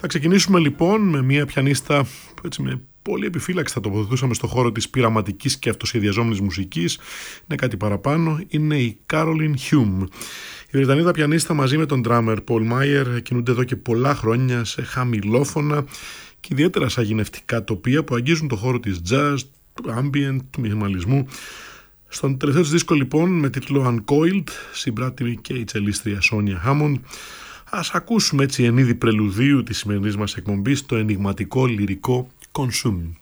Θα ξεκινήσουμε λοιπόν με μια πιανίστα που έτσι με πολύ επιφύλαξη θα τοποθετούσαμε στο χώρο της πειραματικής και αυτοσχεδιαζόμενης μουσικής. Είναι κάτι παραπάνω, είναι η Caroline Hume. Η Βρετανίδα πιανίστα μαζί με τον drummer Paul Meyer κινούνται εδώ και πολλά χρόνια σε χαμηλόφωνα και ιδιαίτερα σαγηνευτικά τοπία που αγγίζουν το χώρο της jazz, του ambient, του μινιμαλισμού. Στον τελευταίο της δίσκο λοιπόν με τίτλο Uncoiled συμπράττει και η τσελίστρια Sonia Hammond. Ας ακούσουμε έτσι εν είδη πρελουδίου της σημερινής μας εκπομπής το ενιγματικό λυρικό Consume.